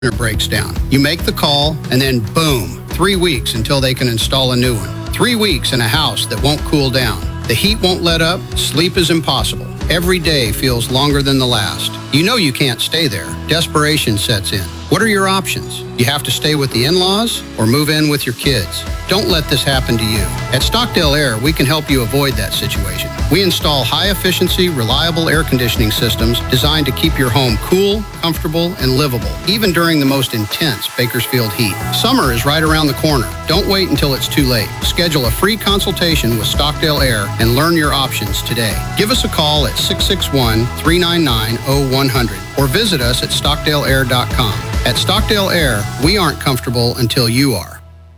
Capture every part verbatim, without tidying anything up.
It breaks down. You make the call, and then boom, three weeks until they can install a new one. Three weeks in a house that won't cool down. The heat won't let up. Sleep is impossible. Every day feels longer than the last. You know you can't stay there. Desperation sets in. What are your options? You have to stay with the in-laws or move in with your kids. Don't let this happen to you. At Stockdale Air, we can help you avoid that situation. We install high-efficiency, reliable air conditioning systems designed to keep your home cool, comfortable, and livable, even during the most intense Bakersfield heat. Summer is right around the corner. Don't wait until it's too late. Schedule a free consultation with Stockdale Air and learn your options today. Give us a call at six six one, three nine nine, zero one zero zero or visit us at stockdale air dot com. At Stockdale Air, we aren't comfortable until you are.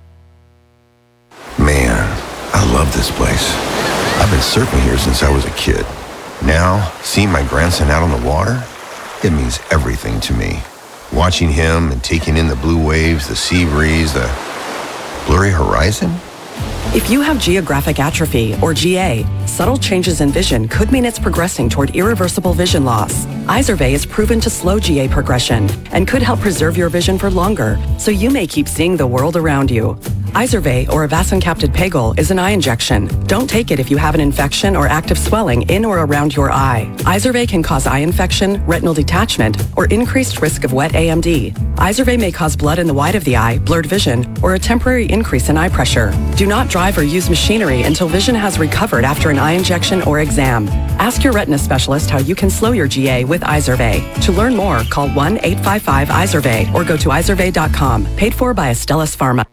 Man, I love this place. I've been surfing here since I was a kid. Now, seeing my grandson out on the water, it means everything to me. Watching him and taking in the blue waves, the sea breeze, the blurry horizon. If you have geographic atrophy, or G A, subtle changes in vision could mean it's progressing toward irreversible vision loss. Izervay is proven to slow G A progression and could help preserve your vision for longer, so you may keep seeing the world around you. Izervay, or avacincaptad pegol, is an eye injection. Don't take it if you have an infection or active swelling in or around your eye. Izervay can cause eye infection, retinal detachment, or increased risk of wet A M D. Izervay may cause blood in the white of the eye, blurred vision, or a temporary increase in eye pressure. Do not drive or use machinery until vision has recovered after an eye injection or exam. Ask your retina specialist how you can slow your G A with Izervay. To learn more, call one eight five five Izervay or go to izervay dot com. Paid for by Astellas Pharma.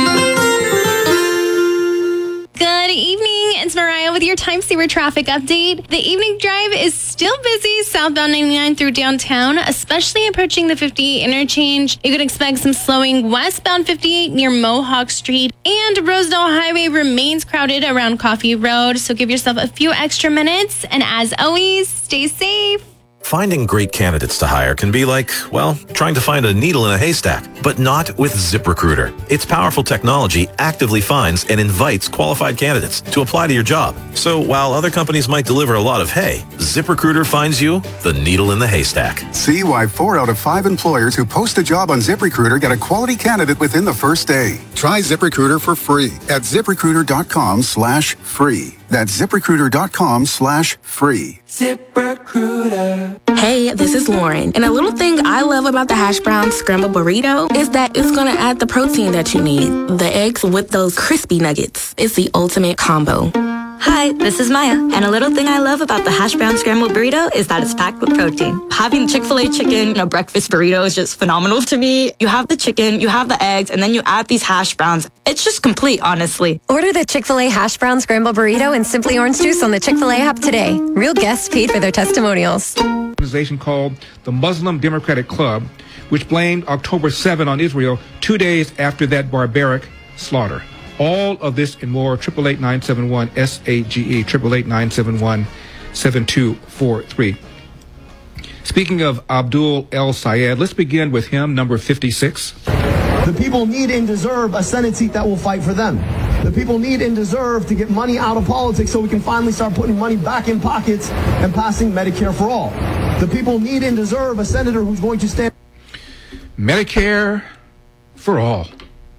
Good evening, it's Mariah with your time saver traffic update. The evening drive is still busy southbound ninety-nine through downtown, especially approaching the fifty-eight interchange. You could expect some slowing westbound fifty-eight near Mohawk Street, and Rosedale Highway remains crowded around Coffee Road, so give yourself a few extra minutes, and as always, stay safe. Finding great candidates to hire can be like, well, trying to find a needle in a haystack, but not with ZipRecruiter. Its powerful technology actively finds and invites qualified candidates to apply to your job. So while other companies might deliver a lot of hay, ZipRecruiter finds you the needle in the haystack. See why four out of five employers who post a job on ZipRecruiter get a quality candidate within the first day. Try ZipRecruiter for free at ZipRecruiter.com slash free. That's ZipRecruiter.com slash free. ZipRecruiter. Hey, this is Lauren. And a little thing I love about the hash brown scrambled burrito is that it's going to add the protein that you need. The eggs with those crispy nuggets. It's the ultimate combo. Hi, this is Maya, and a little thing I love about the hash brown scrambled burrito is that it's packed with protein. Having Chick-fil-A chicken in a breakfast burrito is just phenomenal to me. You have the chicken, you have the eggs, and then you add these hash browns. It's just complete, honestly. Order the Chick-fil-A hash brown scrambled burrito and Simply Orange Juice on the Chick-fil-A app today. Real guests paid for their testimonials. An organization called the Muslim Democratic Club, which blamed October seventh on Israel two days after that barbaric slaughter. All of this and more, eight eight eight, nine seven one, S A G E, eight eight eight, nine seven one, seven two four three. Speaking of Abdul El Sayed, let's begin with him, number fifty-six. The people need and deserve a Senate seat that will fight for them. The people need and deserve to get money out of politics so we can finally start putting money back in pockets and passing Medicare for all. The people need and deserve a senator who's going to stand... Medicare for all.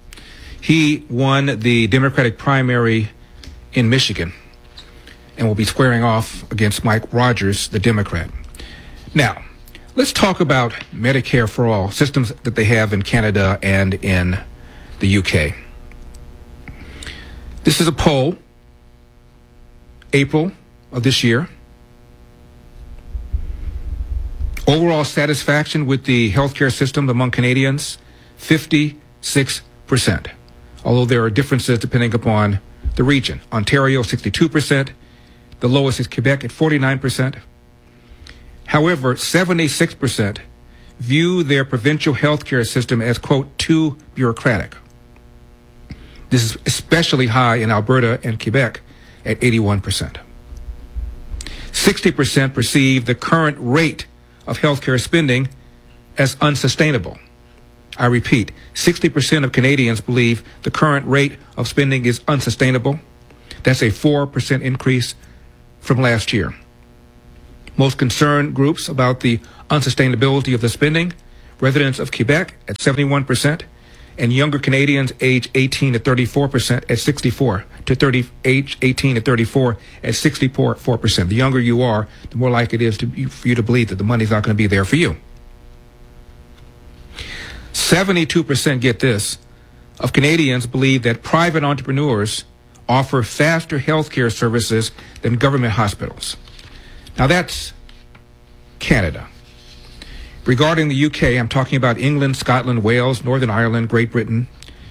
He won the Democratic primary in Michigan and will be squaring off against Mike Rogers, the Democrat. Now, let's talk about Medicare for all, systems that they have in Canada and in the U K. This is a poll, April of this year. Overall satisfaction with the healthcare system among Canadians, fifty-six percent. Although there are differences depending upon the region. Ontario, sixty-two percent. The lowest is Quebec at forty-nine percent. However, seventy-six percent view their provincial healthcare system as, quote, too bureaucratic. This is especially high in Alberta and Quebec at eighty-one percent. sixty percent perceive the current rate of healthcare spending as unsustainable. I repeat, sixty percent of Canadians believe the current rate of spending is unsustainable. That's a four percent increase from last year. Most concerned groups about the unsustainability of the spending residents of Quebec at seventy-one percent, and younger Canadians age eighteen to thirty-four percent at sixty-four to thirty, age eighteen to thirty-four at sixty-four percent. The younger you are, the more likely it is to, for you to believe that the money's not going to be there for you. seventy-two percent, get this, of Canadians believe that private entrepreneurs offer faster healthcare services than government hospitals. Now that's Canada. Regarding the U K, I'm talking about England, Scotland, Wales, Northern Ireland, Great Britain,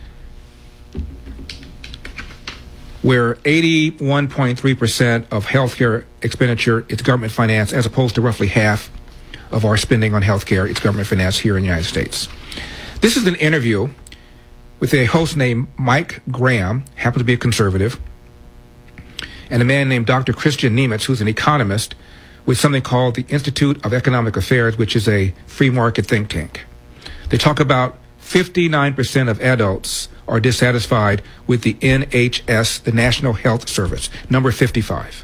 where eighty-one point three percent of healthcare expenditure is government financed, as opposed to roughly half of our spending on healthcare is government financed here in the United States. This is an interview with a host named Mike Graham, happens to be a conservative, and a man named Doctor Christian Nemitz, who's an economist with something called the Institute of Economic Affairs, which is a free market think tank. They talk about fifty-nine percent of adults are dissatisfied with the N H S, the National Health Service, number fifty-five.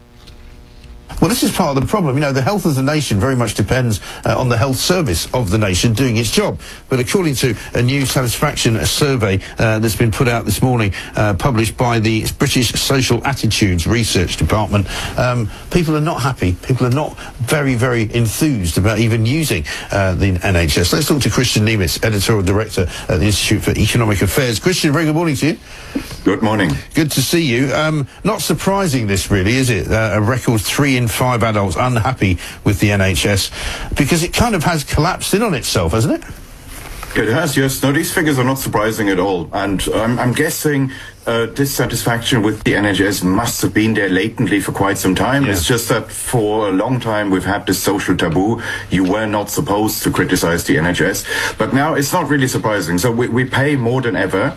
Well, this is part of the problem. You know, the health of the nation very much depends uh, on the health service of the nation doing its job. But according to a new satisfaction survey uh, that's been put out this morning, uh, published by the British Social Attitudes Research Department, um, people are not happy. People are not very, very enthused about even using uh, the N H S. Let's talk to Christian Nemitz, Editorial Director at the Institute for Economic Affairs. Christian, very good morning to you. Good morning. Good to see you. Um, not surprising, this really, is it? Uh, a record three in five adults unhappy with the N H S, because it kind of has collapsed in on itself, hasn't it? It has, yes. No, these figures are not surprising at all. And um, I'm guessing uh, dissatisfaction with the N H S must have been there latently for quite some time. Yeah. It's just that for a long time we've had this social taboo. You were not supposed to criticize the N H S. But now it's not really surprising. So we, we pay more than ever.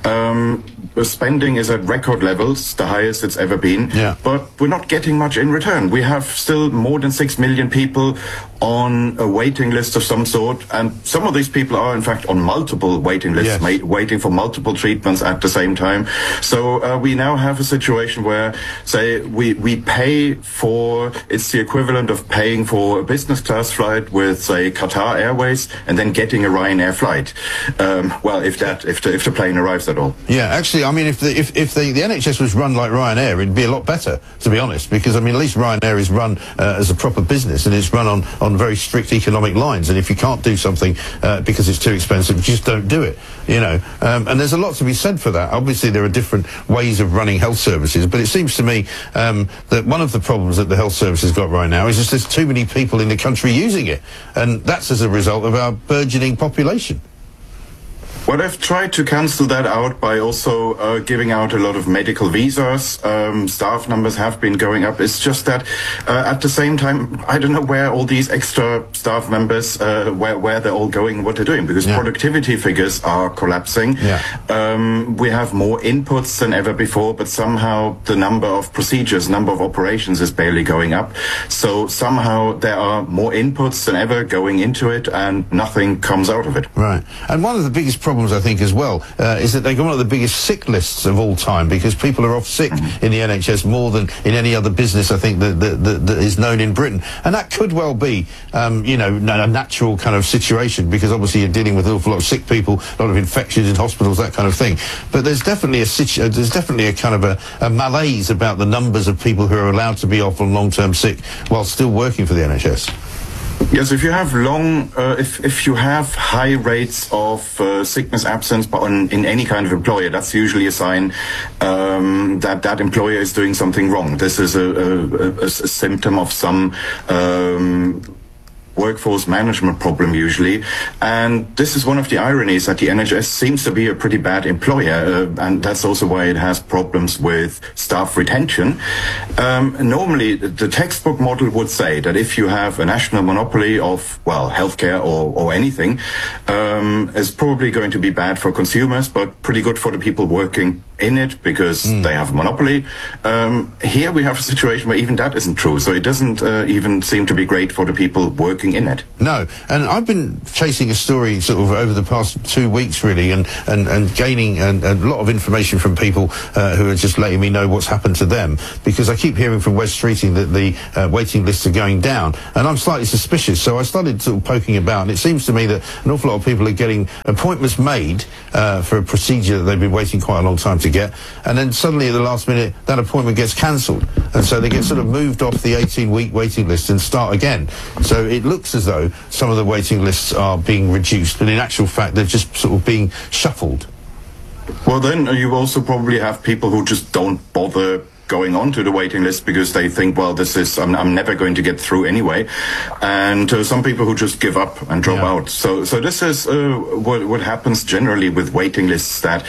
Um, the spending is at record levels, the highest it's ever been. Yeah. But we're not getting much in return. We have still more than six million people on a waiting list of some sort. And some of these people are, in fact, on multiple waiting lists, yes. ma- waiting for multiple treatments at the same time. So uh, we now have a situation where, say, we, we pay for, it's the equivalent of paying for a business class flight with, say, Qatar Airways and then getting a Ryanair flight. Um, well, if that, if the, if the plane arrives at all. Yeah, actually, I mean, if the, if, if the, the N H S was run like Ryanair, it'd be a lot better, to be honest, because, I mean, at least Ryanair is run uh, as a proper business, and it's run on, on very strict economic lines, and if you can't do something uh, because it's too expensive, just don't do it, you know. Um, and there's a lot to be said for that. Obviously, there are different ways of running health services, but it seems to me um, that one of the problems that the health service has got right now is just there's too many people in the country using it, and that's as a result of our burgeoning population. Well, they've tried to cancel that out by also uh, giving out a lot of medical visas. Um, staff numbers have been going up. It's just that uh, at the same time, I don't know where all these extra staff members, uh, where, where they're all going, what they're doing, because yeah. productivity figures are collapsing. Yeah. Um, we have more inputs than ever before, but somehow the number of procedures, number of operations is barely going up. So somehow there are more inputs than ever going into it, and nothing comes out of it. Right. And one of the biggest problems Problems, I think, as well, uh, is that they've got one of the biggest sick lists of all time, because people are off sick mm-hmm. in the N H S more than in any other business, I think, that, that, that, that is known in Britain. And that could well be, um, you know, a natural kind of situation, because obviously you're dealing with an awful lot of sick people, a lot of infections in hospitals, that kind of thing. But there's definitely a situ- there's definitely a kind of a, a malaise about the numbers of people who are allowed to be off on long-term sick while still working for the N H S. Yes, if you have long, uh, if if you have high rates of uh, sickness absence on, in any kind of employer, that's usually a sign um, that that employer is doing something wrong. This is a, a, a, a symptom of some um, workforce management problem usually, and this is one of the ironies that the N H S seems to be a pretty bad employer, uh, and that's also why it has problems with staff retention. Um, normally the textbook model would say that if you have a national monopoly of, well, healthcare or, or anything, um, it's probably going to be bad for consumers but pretty good for the people working in it because mm. they have a monopoly. Um, here we have a situation where even that isn't true. So it doesn't uh, even seem to be great for the people working in it. No, and I've been chasing a story sort of over the past two weeks really, and, and, and gaining a, a lot of information from people uh, who are just letting me know what's happened to them, because I keep hearing from Wes Streeting that the uh, waiting lists are going down, and I'm slightly suspicious. So I started sort of poking about, and it seems to me that an awful lot of people are getting appointments made uh, for a procedure that they've been waiting quite a long time to get, and then suddenly at the last minute that appointment gets cancelled, and so they get sort of moved off the eighteen week waiting list and start again. So it looks as though some of the waiting lists are being reduced, but in actual fact they're just sort of being shuffled. Well, then you also probably have people who just don't bother going on to the waiting list because they think, well, this is, I'm, I'm never going to get through anyway. And uh, some people who just give up and drop yeah. out. So, so this is uh, what, what happens generally with waiting lists, that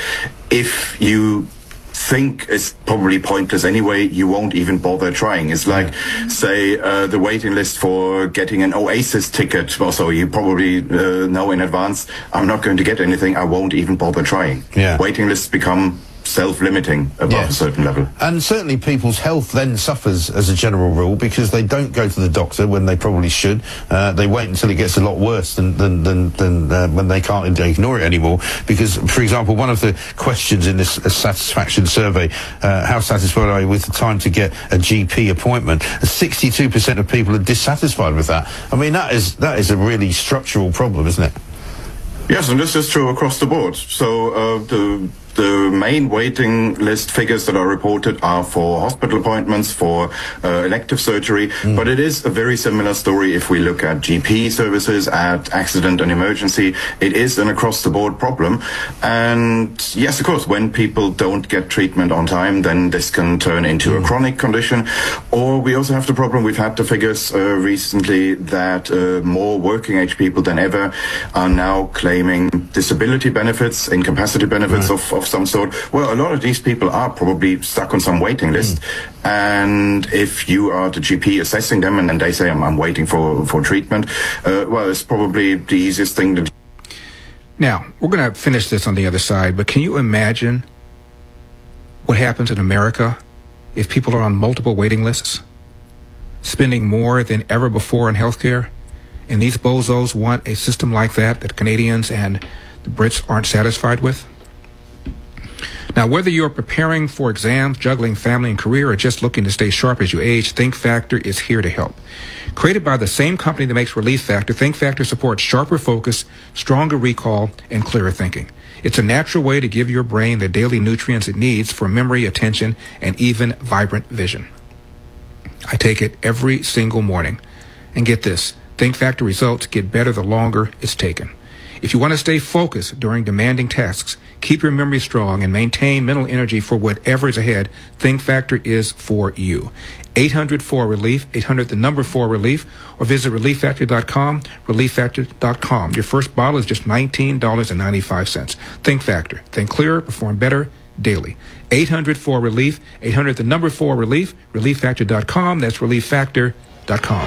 if you think it's probably pointless anyway, you won't even bother trying. It's like, say, uh, the waiting list for getting an Oasis ticket. Also, you probably uh, know in advance, I'm not going to get anything, I won't even bother trying. Yeah. Waiting lists become self-limiting above yes. a certain level. And certainly people's health then suffers as a general rule because they don't go to the doctor when they probably should. Uh, they wait until it gets a lot worse than, than, than, than uh, when they can't ignore it anymore. Because, for example, one of the questions in this uh, satisfaction survey, uh, how satisfied are you with the time to get a G P appointment? sixty-two percent of people are dissatisfied with that. I mean, that is, that is a really structural problem, isn't it? Yes, and this is true across the board. So uh, the the main waiting list figures that are reported are for hospital appointments, for uh, elective surgery, mm. but it is a very similar story if we look at G P services, at accident and emergency. It is an across-the-board problem. And yes, of course, when people don't get treatment on time, then this can turn into mm. a chronic condition. Or we also have the problem, we've had the figures uh, recently that uh, more working-age people than ever are now claiming disability benefits, incapacity benefits right. of, of some sort. Well, a lot of these people are probably stuck on some waiting list. Mm. And if you are the G P assessing them and then they say, I'm, I'm waiting for, for treatment, uh, well, it's probably the easiest thing to do. Now, we're going to finish this on the other side, but can you imagine what happens in America if people are on multiple waiting lists, spending more than ever before in healthcare? And these bozos want a system like that that Canadians and the Brits aren't satisfied with? Now, whether you're preparing for exams, juggling family and career, or just looking to stay sharp as you age, Think Factor is here to help. Created by the same company that makes Relief Factor, Think Factor supports sharper focus, stronger recall, and clearer thinking. It's a natural way to give your brain the daily nutrients it needs for memory, attention, and even vibrant vision. I take it every single morning. And get this, Think Factor results get better the longer it's taken. If you want to stay focused during demanding tasks, keep your memory strong, and maintain mental energy for whatever is ahead, Think Factor is for you. eight hundred four relief, eight hundred the number four relief, or visit relief factor dot com, relief factor dot com. Your first bottle is just nineteen dollars and ninety-five cents. Think Factor. Think clearer, perform better daily. eight hundred four relief, eight hundred the number four relief, relief factor dot com. That's relief factor dot com.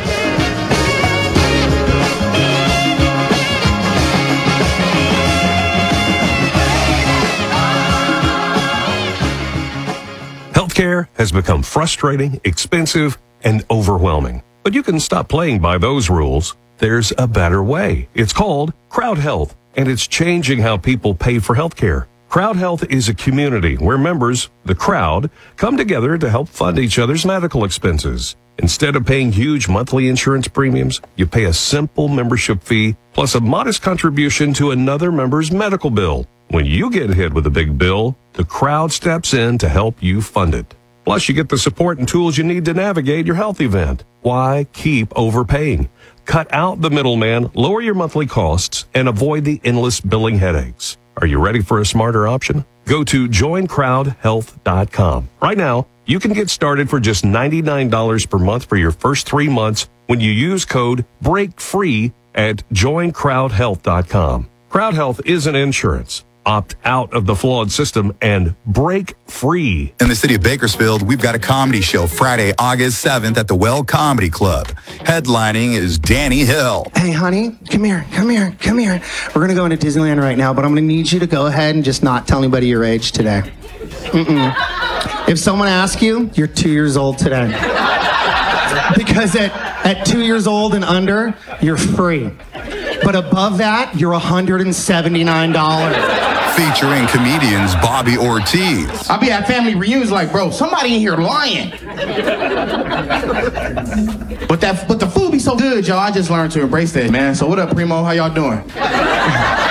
Healthcare has become frustrating, expensive, and overwhelming. But you can stop playing by those rules. There's a better way. It's called Crowd Health, and it's changing how people pay for healthcare. Crowd Health is a community where members, the crowd, come together to help fund each other's medical expenses. Instead of paying huge monthly insurance premiums, you pay a simple membership fee plus a modest contribution to another member's medical bill. When you get hit with a big bill, the crowd steps in to help you fund it. Plus, you get the support and tools you need to navigate your health event. Why keep overpaying? Cut out the middleman, lower your monthly costs, and avoid the endless billing headaches. Are you ready for a smarter option? Go to join crowd health dot com. Right now, you can get started for just ninety-nine dollars per month for your first three months when you use code BREAKFREE at join crowd health dot com. Crowd Health isn't insurance. opt out of the flawed system and break free. In the city of Bakersfield, we've got a comedy show Friday, August seventh at the Well Comedy Club. Headlining is Danny Hill. Hey, honey, come here, come here, come here. We're going to go into Disneyland right now, but I'm going to need you to go ahead and just not tell anybody your age today. Mm-mm. If someone asks you, you're two years old today. Because at, at two years old and under, you're free. But above that, you're one hundred seventy-nine dollars. Featuring comedians Bobby Ortiz. I'll be at family reunions like, bro, somebody in here lying. But that, but the food be so good, y'all. I just learned to embrace that, man. So what up, Primo? How y'all doing?